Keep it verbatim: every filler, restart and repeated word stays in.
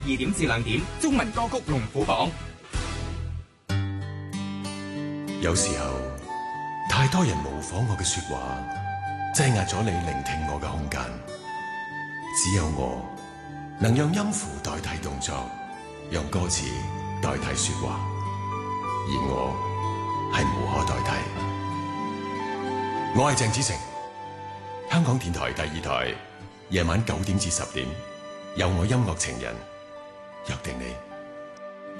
二點至兩點，中文歌曲龍虎榜。 有時候，太多人模仿我嘅說話，擠壓咗你聆聽我嘅空間。只有我能用音符代替動作，用歌詞代替說話，而我係無可代替。我係鄭子誠，香港電台第二台，夜晚九點至十點，有我音樂情人約定你。